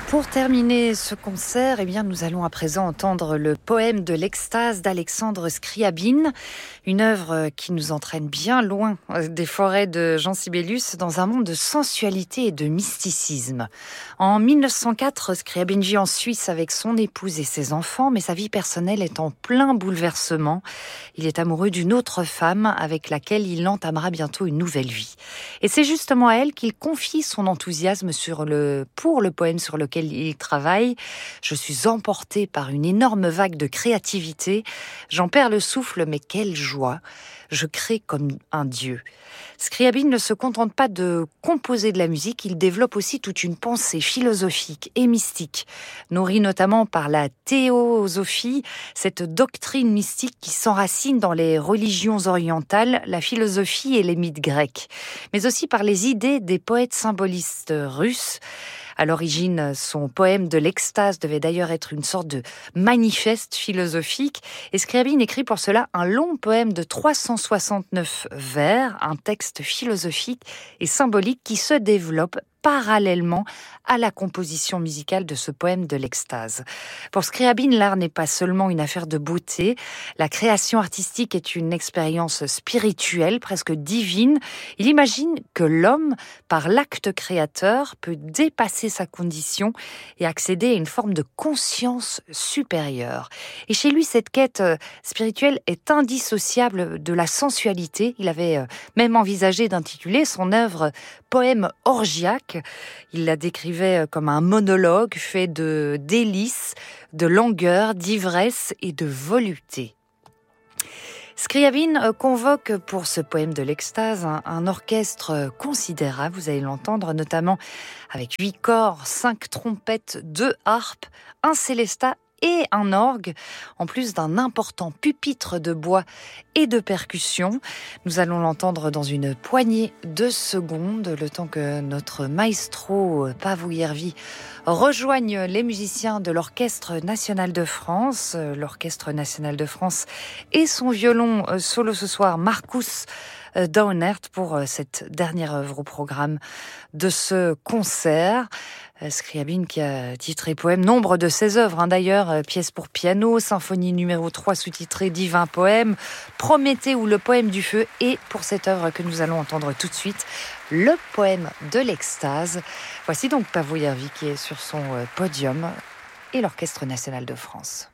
Pour terminer ce concert, nous allons à présent entendre le poème de l'extase d'Alexandre Scriabine, une œuvre qui nous entraîne bien loin des forêts de Jean Sibelius dans un monde de sensualité et de mysticisme. En 1904, Scriabine vit en Suisse avec son épouse et ses enfants, mais sa vie personnelle est en plein bouleversement. Il est amoureux d'une autre femme avec laquelle il entamera bientôt une nouvelle vie. Et c'est justement à elle qu'il confie son enthousiasme pour le poème sur lequel il travaille. Je suis emporté par une énorme vague de créativité. J'en perds le souffle, mais quelle joie! Je crée comme un dieu. Scriabine ne se contente pas de composer de la musique, il développe aussi toute une pensée philosophique et mystique, nourrie notamment par la théosophie, cette doctrine mystique qui s'enracine dans les religions orientales, la philosophie et les mythes grecs, mais aussi par les idées des poètes symbolistes russes. À l'origine, son poème de l'extase devait d'ailleurs être une sorte de manifeste philosophique. Et Scriabine écrit pour cela un long poème de 369 vers, un texte philosophique et symbolique qui se développe parallèlement à la composition musicale de ce poème de l'extase. Pour Scriabine, l'art n'est pas seulement une affaire de beauté. La création artistique est une expérience spirituelle, presque divine. Il imagine que l'homme, par l'acte créateur, peut dépasser sa condition et accéder à une forme de conscience supérieure. Et chez lui, cette quête spirituelle est indissociable de la sensualité. Il avait même envisagé d'intituler son œuvre « Poème orgiaque ». Il la décrivait comme un monologue fait de délices, de langueur, d'ivresse et de volupté. Scriabine convoque pour ce poème de l'extase un orchestre considérable, vous allez l'entendre, notamment avec 8 corps, 5 trompettes, 2 harpes, un célestat et un orgue, en plus d'un important pupitre de bois et de percussion. Nous allons l'entendre dans une poignée de secondes, le temps que notre maestro Pavou Yervi rejoigne les musiciens de l'Orchestre National de France. L'Orchestre National de France et son violon solo ce soir, Marcus Daunert, pour cette dernière œuvre au programme de ce concert. Scriabine qui a titré poème nombre de ses œuvres, d'ailleurs, pièces pour piano, symphonie numéro 3 sous-titrée Divin poème, Prométhée ou le poème du feu, et pour cette œuvre que nous allons entendre tout de suite, le poème de l'extase. Voici donc Pavou Yervi qui est sur son podium et l'Orchestre National de France.